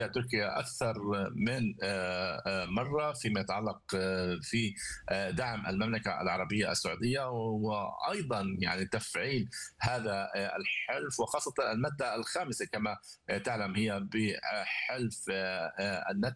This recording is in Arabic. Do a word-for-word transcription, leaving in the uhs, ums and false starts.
تركيا أكثر من مرة فيما يتعلق في دعم المملكة العربية السعودية، وأيضا يعني تفعيل هذا الحلف، وخاصة المادة الخامسة كما تعلم هي بحلف الناتو.